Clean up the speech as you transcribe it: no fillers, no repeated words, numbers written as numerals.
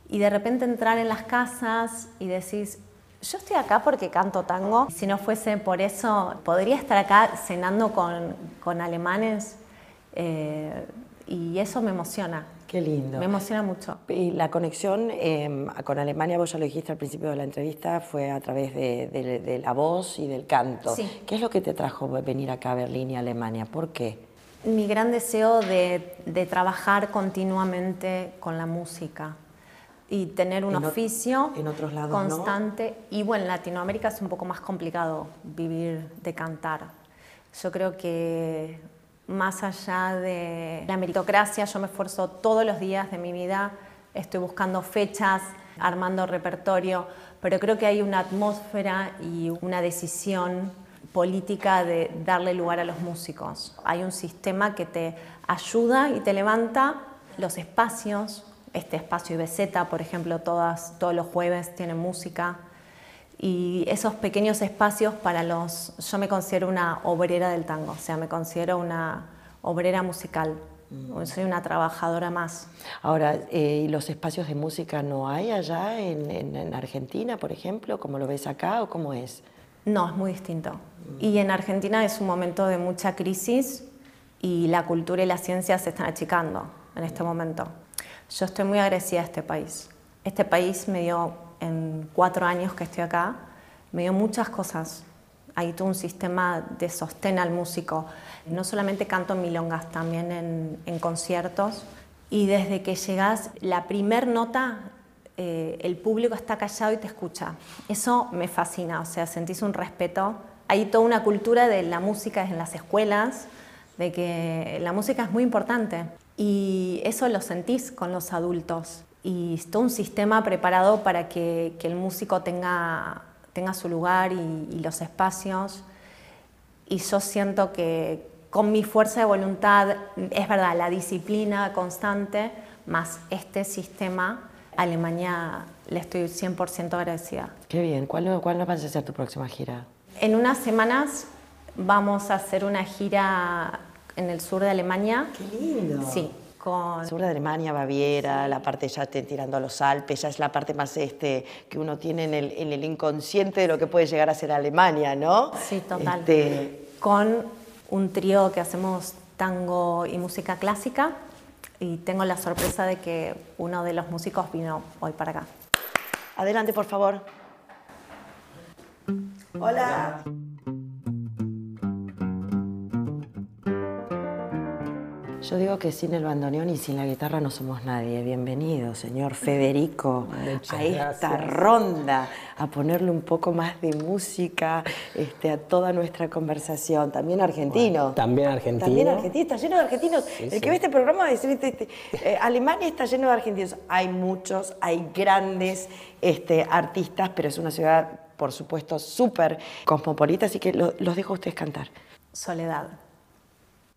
Y de repente entrar en las casas y decís, yo estoy acá porque canto tango. Si no fuese por eso, podría estar acá cenando con alemanes y eso me emociona. Qué lindo. Me emociona mucho. Y la conexión con Alemania, vos ya lo dijiste al principio de la entrevista, fue a través de la voz y del canto. Sí. ¿Qué es lo que te trajo venir acá a Berlín y a Alemania? ¿Por qué? Mi gran deseo de trabajar continuamente con la música y tener un oficio en otros lados, constante. ¿no? Y bueno, en Latinoamérica es un poco más complicado vivir de cantar. Yo creo que más allá de la meritocracia, yo me esfuerzo todos los días de mi vida, estoy buscando fechas, armando repertorio, pero creo que hay una atmósfera y una decisión política de darle lugar a los músicos. Hay un sistema que te ayuda y te levanta los espacios. Este espacio IBZ, por ejemplo, todos los jueves tienen música. Y esos pequeños espacios yo me considero una obrera del tango, o sea, me considero una obrera musical. Soy una trabajadora más. Ahora, ¿y los espacios de música no hay allá en Argentina, por ejemplo? ¿Cómo lo ves acá o cómo es? No, es muy distinto. Y en Argentina es un momento de mucha crisis y la cultura y la ciencia se están achicando en este momento. Yo estoy muy agradecida a este país. Este país me dio, en 4 años que estoy acá, me dio muchas cosas. Hay todo un sistema de sostén al músico. No solamente canto en milongas, también en conciertos. Y desde que llegás, la primer nota, el público está callado y te escucha. Eso me fascina, o sea, sentís un respeto. Hay toda una cultura de la música en las escuelas, de que la música es muy importante. Y eso lo sentís con los adultos. Y es todo un sistema preparado para que el músico tenga su lugar y los espacios. Y yo siento que con mi fuerza de voluntad, es verdad, la disciplina constante, más este sistema, a Alemania le estoy 100% agradecida. Qué bien. ¿Cuál va a ser tu próxima gira? En unas semanas vamos a hacer una gira en el sur de Alemania. ¡Qué lindo! Sí. Sur de Alemania, Baviera, sí. La parte ya tirando a los Alpes, ya es la parte más que uno tiene en el inconsciente de lo que puede llegar a ser Alemania, ¿no? Sí, total. Con un trío que hacemos tango y música clásica y tengo la sorpresa de que uno de los músicos vino hoy para acá. Adelante, por favor. Hola. Yo digo que sin el bandoneón y sin la guitarra no somos nadie. Bienvenido, señor Federico, a esta ronda, a ponerle un poco más de música a toda nuestra conversación. También argentino. Bueno, también argentino. También argentino, está lleno de argentinos. Sí, el sí. que ve este programa va a decir, Alemania está lleno de argentinos. Hay muchos, hay grandes artistas, pero es una ciudad, por supuesto, súper cosmopolita, así que los dejo a ustedes cantar. Soledad.